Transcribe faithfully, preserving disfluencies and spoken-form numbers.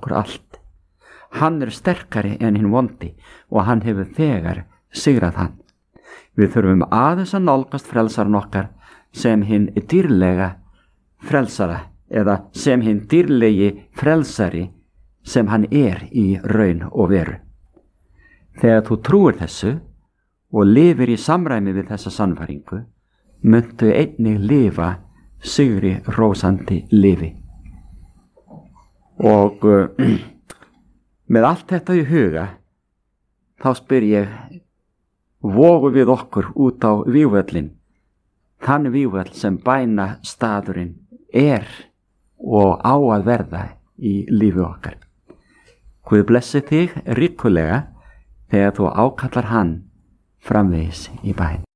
okkur allt. Hann er sterkari en hinn vondi og hann hefur þegar sigrað hann. Við þurfum aðeins að nálgast frelsaran okkar sem hinn dýrlega frelsara eða sem hinn dýrlegi frelsari sem hann er í raun og veru. Þegar þú trúir þessu og lifir í samræmi við þessa sannfæringu, muntu einnig lifa sigri hrósandi lifi. Og uh, með allt þetta í huga, þá spyr ég, vogum við okkur út á vígvöllin, þann vígvöll sem bæna staðurinn er og á að verða í lífi okkar. Guð blessi þig ríkulega þegar þú ákallar hann framvegis í bæn.